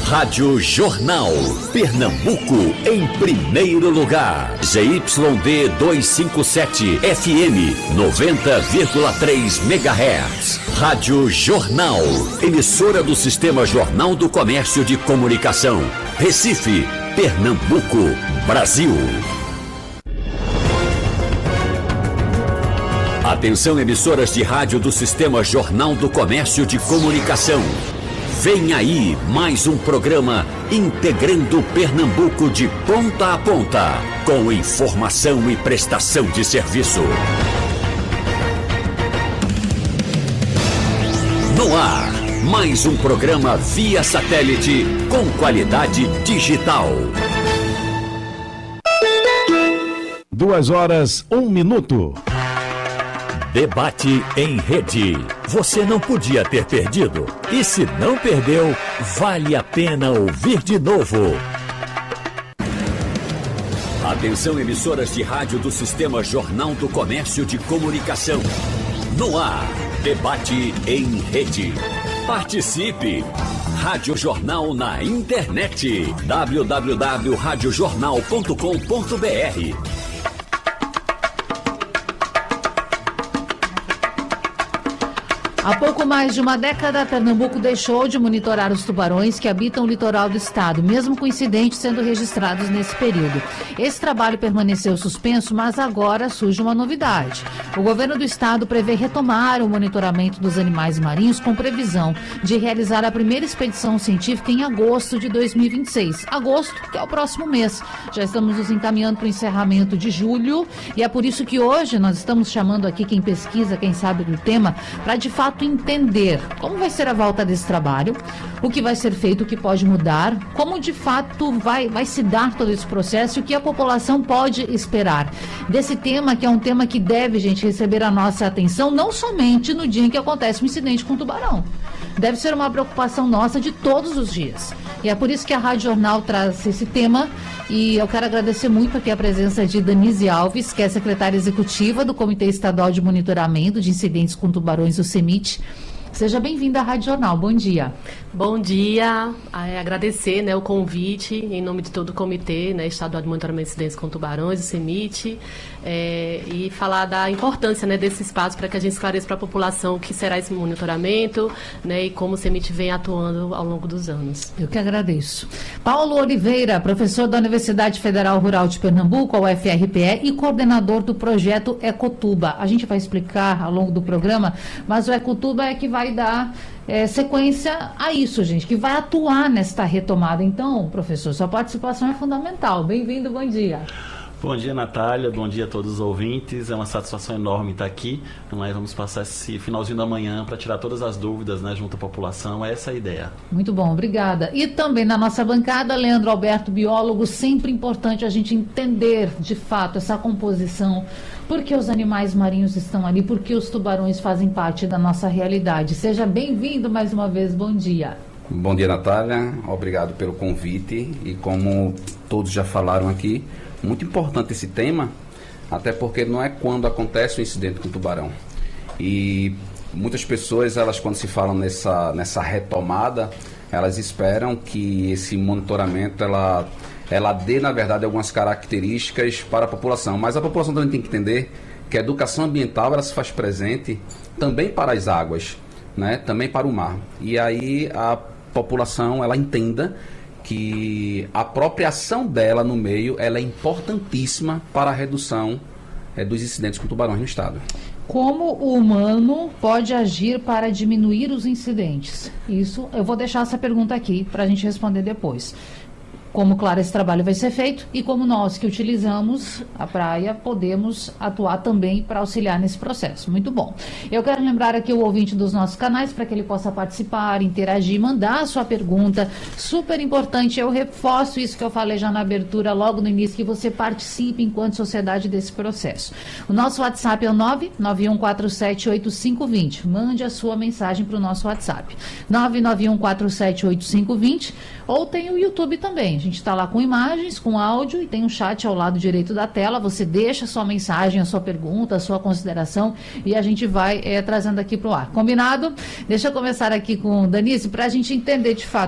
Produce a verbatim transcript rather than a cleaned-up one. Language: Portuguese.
Rádio Jornal, Pernambuco em primeiro lugar. Z Y D duzentos e cinquenta e sete, F M noventa vírgula três megahertz. Rádio Jornal, emissora do Sistema Jornal do Comércio de Comunicação. Recife, Pernambuco, Brasil. Atenção, emissoras de rádio do Sistema Jornal do Comércio de Comunicação. Vem aí mais um programa integrando Pernambuco de ponta a ponta, com informação e prestação de serviço. No ar, mais um programa via satélite com qualidade digital. Duas horas, um minuto. Debate em rede. Você não podia ter perdido. E se não perdeu, vale a pena ouvir de novo. Atenção, emissoras de rádio do Sistema Jornal do Comércio de Comunicação. No ar, debate em rede. Participe! Rádio Jornal na internet. w w w ponto rádio jornal ponto com ponto b r. Há pouco mais de uma década, Pernambuco deixou de monitorar os tubarões que habitam o litoral do estado, mesmo com incidentes sendo registrados nesse período. Esse trabalho permaneceu suspenso, mas agora surge uma novidade. O governo do estado prevê retomar o monitoramento dos animais marinhos com previsão de realizar a primeira expedição científica em agosto de dois mil e vinte e seis. Agosto, que é o próximo mês. Já estamos nos encaminhando para o encerramento de julho e é por isso que hoje nós estamos chamando aqui quem pesquisa, quem sabe do tema, para de fato entender como vai ser a volta desse trabalho, o que vai ser feito, o que pode mudar, como de fato vai, vai se dar todo esse processo e o que a população pode esperar desse tema, que é um tema que deve, gente, receber a nossa atenção, não somente no dia em que acontece um incidente com o tubarão. Deve ser uma preocupação nossa de todos os dias. E é por isso que a Rádio Jornal traz esse tema. E eu quero agradecer muito aqui a presença de Danise Alves, que é secretária executiva do Comitê Estadual de Monitoramento de Incidentes com Tubarões, o CEMIT. Seja bem-vinda à Rádio Jornal. Bom dia. Bom dia. É, agradecer, né, o convite em nome de todo o Comitê, né, Estadual de Monitoramento de Incidentes com Tubarões, o CEMIT, é, e falar da importância, né, desse espaço para que a gente esclareça para a população o que será esse monitoramento, né, e como o CEMIT vem atuando ao longo dos anos. Eu que agradeço. Paulo Oliveira, professor da Universidade Federal Rural de Pernambuco, a U F R P E, e coordenador do projeto Ecotuba. A gente vai explicar ao longo do programa, mas o Ecotuba é que vai dar é, sequência a isso, gente, que vai atuar nesta retomada. Então, professor, sua participação é fundamental. Bem-vindo, bom dia. Bom dia, Natália, bom dia a todos os ouvintes, é uma satisfação enorme estar aqui. Nós vamos passar esse finalzinho da manhã para tirar todas as dúvidas, né, junto à população, essa é a ideia. Muito bom, obrigada. E também na nossa bancada, Leandro Alberto, biólogo, sempre importante a gente entender de fato essa composição, por que os animais marinhos estão ali, por que os tubarões fazem parte da nossa realidade. Seja bem-vindo mais uma vez, bom dia. Bom dia, Natália, obrigado pelo convite e como todos já falaram aqui, muito importante esse tema, até porque não é quando acontece um incidente com o tubarão. E muitas pessoas, elas quando se falam nessa, nessa retomada, elas esperam que esse monitoramento, ela, ela dê, na verdade, algumas características para a população. Mas a população também tem que entender que a educação ambiental, ela se faz presente também para as águas, né? Também para o mar. E aí a população, ela entenda que a própria ação dela no meio, ela é importantíssima para a redução é, dos incidentes com tubarões no estado. Como o humano pode agir para diminuir os incidentes? Isso, eu vou deixar essa pergunta aqui para a gente responder depois. Como, claro, esse trabalho vai ser feito e como nós que utilizamos a praia podemos atuar também para auxiliar nesse processo. Muito bom. Eu quero lembrar aqui o ouvinte dos nossos canais para que ele possa participar, interagir, mandar a sua pergunta. Super importante, eu reforço isso que eu falei já na abertura, logo no início, que você participe enquanto sociedade desse processo. O nosso WhatsApp é o nove nove um quatro sete oito cinco dois zero. Mande a sua mensagem para o nosso WhatsApp. nove nove um quatro sete oito cinco dois zero. Ou tem o YouTube também. A gente está lá com imagens, com áudio e tem um chat ao lado direito da tela. Você deixa a sua mensagem, a sua pergunta, a sua consideração e a gente vai é, trazendo aqui para o ar. Combinado? Deixa eu começar aqui com o Danise para a gente entender de fato